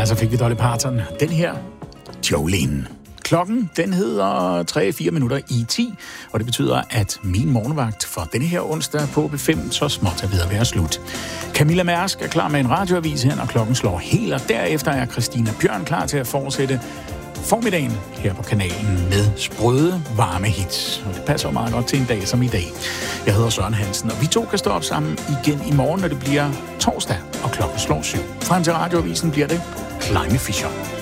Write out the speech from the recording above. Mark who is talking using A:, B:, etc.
A: så fik vi Dolly Parton. Den her, Jolene. Klokken, den hedder 3-4 minutter i 10, og det betyder, at min morgenvagt for denne her onsdag på B5 så småt er ved at være slut. Camilla Mærsk er klar med en radioavis her, og klokken slår helt, og derefter er Christina Bjørn klar til at fortsætte formiddagen her på kanalen med sprøde, varme hits. Og det passer meget godt til en dag som i dag. Jeg hedder Søren Hansen, og vi to kan stå op sammen igen i morgen, når det bliver torsdag, og klokken slår 7. Frem til radioavisen bliver det Kleine Fischer.